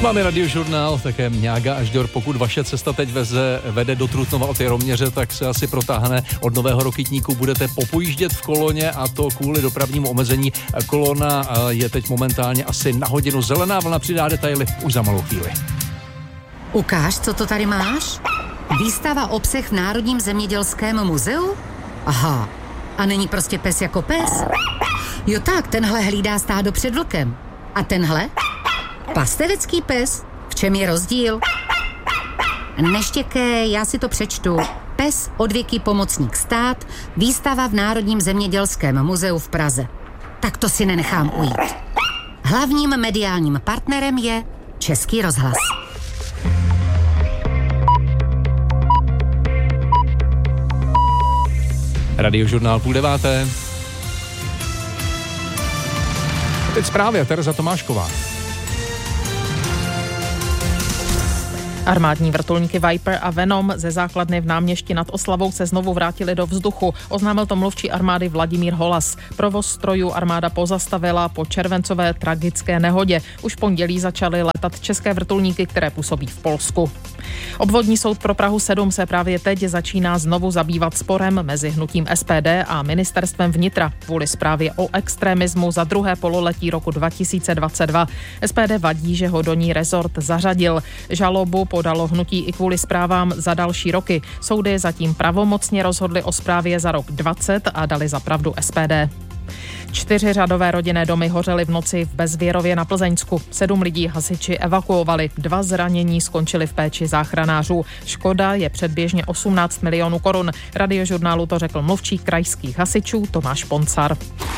Máme radiožurnál, také Mňága až Dor. Pokud vaše cesta teď vede do Trutnova od Jaroměře, tak se asi protáhne od Nového Rokytníku. Budete popojíždět v koloně a to kvůli dopravnímu omezení. Kolona je teď momentálně asi na hodinu. Zelená vlna přidá detaily už za malou chvíli. Ukáž, co to tady máš? Výstava o psech v Národním zemědělském muzeu? Aha, a není prostě pes jako pes? Jo tak, tenhle hlídá stádo před vlkem. A tenhle? Pastevecký pes? V čem je rozdíl? Neštěkej, já si to přečtu. Pes odvěký pomocník stát, výstava v Národním zemědělském muzeu v Praze. Tak to si nenechám ujít. Hlavním mediálním partnerem je Český rozhlas. Radiožurnál 8:30. Teď zprávy, Tereza Tomášková. Armádní vrtulníky Viper a Venom ze základny v Náměšti nad Oslavou se znovu vrátily do vzduchu. Oznámil to mluvčí armády Vladimír Holas. Provoz strojů armáda pozastavila po červencové tragické nehodě. Už v pondělí začaly letat české vrtulníky, které působí v Polsku. Obvodní soud pro Prahu 7 se právě teď začíná znovu zabývat sporem mezi hnutím SPD a ministerstvem vnitra kvůli zprávě o extremismu za druhé pololetí roku 2022. SPD vadí, že ho do ní rezort zařadil. Žalobu podalo hnutí i kvůli zprávám za další roky. Soudy zatím pravomocně rozhodly o zprávě za rok 20 a dali za pravdu SPD. 4 řadové rodinné domy hořely v noci v Bezvěrově na Plzeňsku. 7 lidí hasiči evakuovali, 2 zranění skončili v péči záchranářů. Škoda je předběžně 18 milionů korun. Radiožurnálu to řekl mluvčí krajských hasičů Tomáš Poncar.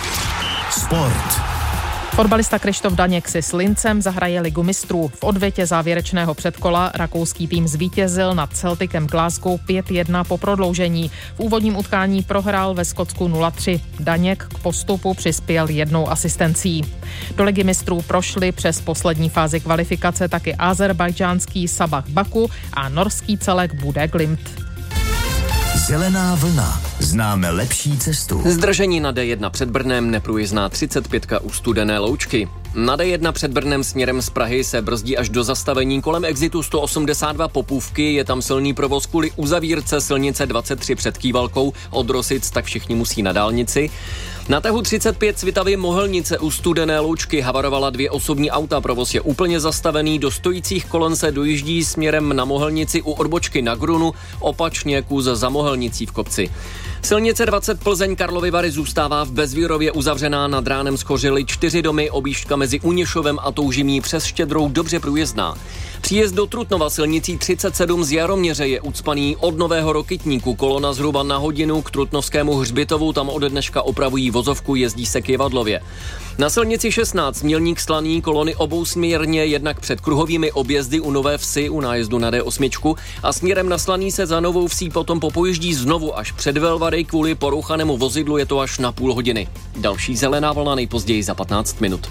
Sport. Fotbalista Krištof Daněk si s Lincem zahraje Ligu mistrů. V odvětě závěrečného předkola rakouský tým zvítězil nad Celticem Glasgow 5-1 po prodloužení. V úvodním utkání prohrál ve Skotsku 0-3. Daněk k postupu přispěl 1 asistencí. Do Ligy mistrů prošli přes poslední fázi kvalifikace taky azerbajdžánský Sabah Baku a norský celek Bude Glimt. Zelená vlna. Známe lepší cestu. Zdržení na D1 před Brnem, neprůjezdná 35 u Studené Loučky. Na D1 před Brnem směrem z Prahy se brzdí až do zastavení kolem exitu 182 Popůvky. Je tam silný provoz kvůli uzavírce silnice 23 před Kývalkou. Od Rosic tak všichni musí na dálnici. Na tahu 35 Svitavy Mohelnice u Studené Loučky havarovala 2 osobní auta. Provoz je úplně zastavený. Do stojících kolon se dojíždí směrem na Mohelnici u odbočky na Grunu, opačně kus za Mohelnicí v kopci. Silnice 20 Plzeň Karlovy Vary zůstává v Bezvírově uzavřená, nad ránem schořily 4 domy, objížďka mezi Uněšovem a Toužimí přes Štědrou dobře průjezdná. Příjezd do Trutnova silnicí 37 z Jaroměře je ucpaný od Nového Rokytníku. Kolona zhruba na hodinu k Trutnovskému hřbitovu, tam ode dneška opravují vozovku, jezdí se k Jevadlově. Na silnici 16 Mělník Slaný kolony obousměrně jednak před kruhovými objezdy u Nové Vsi u nájezdu na D8 a směrem na Slaný se za Novou Vsí potom popojíždí znovu až před Velvary, kvůli porouchanému vozidlu je to až na půl hodiny. Další zelená vlna nejpozději za 15 minut.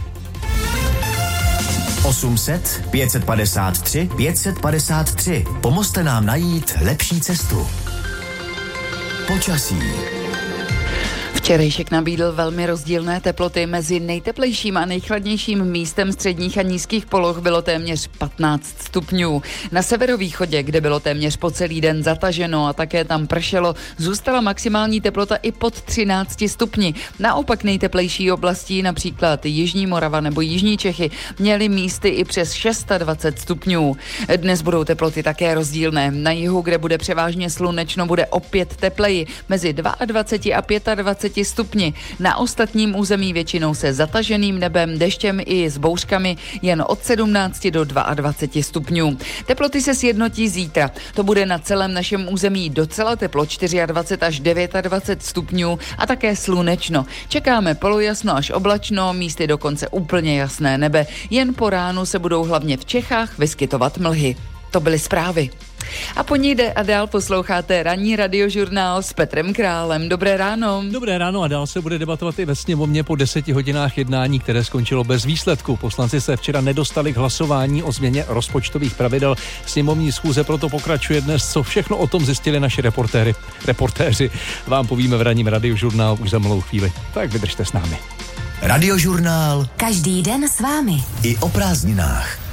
800 553 553. Pomozte nám najít lepší cestu. Počasí. Včerejšek nabídl velmi rozdílné teploty. Mezi nejteplejším a nejchladnějším místem středních a nízkých poloh bylo téměř 15 stupňů. Na severovýchodě, kde bylo téměř po celý den zataženo a také tam pršelo, zůstala maximální teplota i pod 13 stupni. Naopak nejteplejší oblastí, například Jižní Morava nebo Jižní Čechy, měly místy i přes 26 stupňů. Dnes budou teploty také rozdílné. Na jihu, kde bude převážně slunečno, bude opět tepleji, mezi 22 a 25 stupni. Na ostatním území většinou se zataženým nebem, deštěm i s bouřkami jen od 17 do 22 stupňů. Teploty se sjednotí zítra. To bude na celém našem území docela teplo, 24 až 29 stupňů a také slunečno. Čekáme polojasno až oblačno, místy dokonce úplně jasné nebe. Jen po ránu se budou hlavně v Čechách vyskytovat mlhy. To byly zprávy. A po ní jde a dál posloucháte ranní radiožurnál s Petrem Králem. Dobré ráno. Dobré ráno a dál se bude debatovat i ve sněmovně po 10 hodinách jednání, které skončilo bez výsledku. Poslanci se včera nedostali k hlasování o změně rozpočtových pravidel. Sněmovní schůze proto pokračuje dnes. Co všechno o tom zjistili naši reportéři, vám povíme v ranním radiožurnálu už za malou chvíli. Tak vydržte s námi. Radiožurnál. Každý den s vámi. I o prázdninách.